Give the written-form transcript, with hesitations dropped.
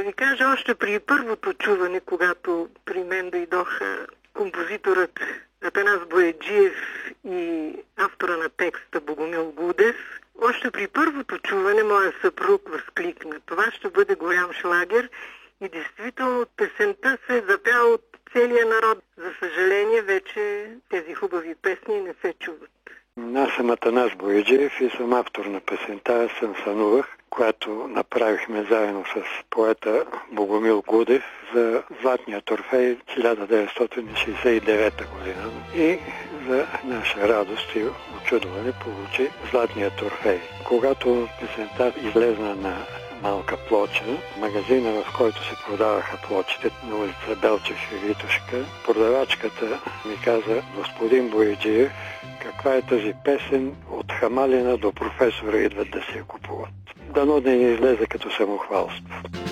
ви кажа, още при първото чуване, когато при мен дойдоха композиторът Атанас Бояджиев и автора на текста Богомил Гудев, още при първото чуване моя съпруг възкликна: това ще бъде голям шлагер, и действително песента се запя от целия народ. За съжаление, вече тези хубави песни не се чуват. Аз съм Атанас Бояджиев и съм автор на песента "Аз съм сънувах", която направихме заедно с поета Богомил Гудев за Златния торфей 1969 година. И за наша радост и очудване получи Златния торфей. Когато песента излезна на малка плоча, магазина, в който се продаваха плочите на улица Белчев и Витошка, продавачката ми каза: господин Бояджиев, каква е тази песен? От Хамалина до професора идват да си я купуват. Дано да не излезе като самохвалство.